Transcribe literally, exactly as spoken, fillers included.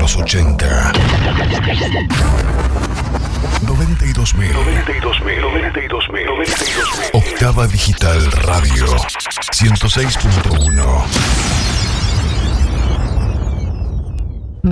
los ochenta. noventa y dos mil. noventa y dos mil. noventa y dos mil. noventa y dos mil. Octava Digital Radio ciento seis punto uno.